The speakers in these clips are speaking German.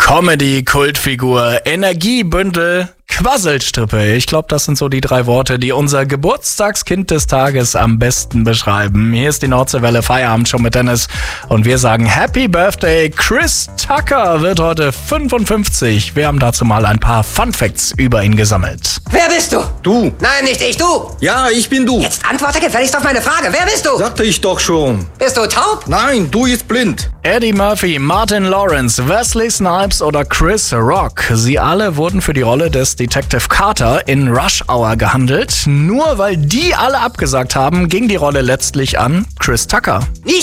Comedy-Kultfigur, Energiebündel, Quasselstrippe. Ich glaube, das sind so die 3 Worte, die unser Geburtstagskind des Tages am besten beschreiben. Hier ist die Nordseewelle Feierabend schon mit Dennis und wir sagen Happy Birthday. Chris Tucker wird heute 55. Wir haben dazu mal ein paar Funfacts über ihn gesammelt. Wer bist du? Du. Nein, nicht ich, du. Ja, ich bin du. Jetzt antworte gefälligst auf meine Frage. Wer bist du? Sagte ich doch schon. Bist du taub? Nein, du ist blind. Eddie Murphy, Martin Lawrence, Wesley Snipes oder Chris Rock. Sie alle wurden für die Rolle des Detective Carter in Rush Hour gehandelt. Nur weil die alle abgesagt haben, ging die Rolle letztlich an Chris Tucker.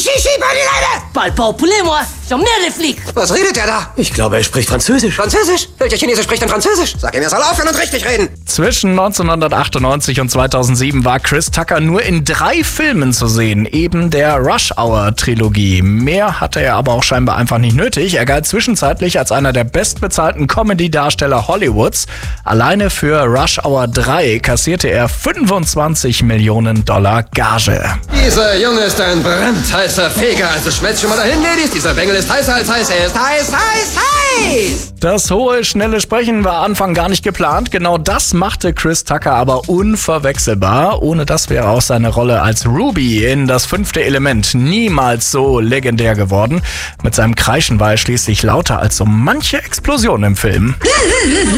Was redet er da? Ich glaube, er spricht Französisch. Französisch? Welcher Chinese spricht denn Französisch? Sag ihm, er soll aufhören und richtig reden. Zwischen 1998 und 2007 war Chris Tucker nur in 3 Filmen zu sehen, eben der Rush Hour Trilogie. Mehr hatte er aber auch scheinbar einfach nicht nötig. Er galt zwischenzeitlich als einer der bestbezahlten Comedy-Darsteller Hollywoods. Alleine für Rush Hour 3 kassierte er $25 Millionen Gage. Dieser Junge ist ein brandheißer Feger. Also schmelz schon mal dahin, Ladies. Dieser Bengel ist heißer als heiß. Er ist heiß, heiß, heiß. Das hohe, schnelle Sprechen war Anfang gar nicht geplant. Genau das machte Chris Tucker aber unverwechselbar. Ohne das wäre auch seine Rolle als Ruby in Das 5. Element niemals so legendär geworden. Mit seinem Kreischen war er schließlich lauter als so manche Explosion im Film.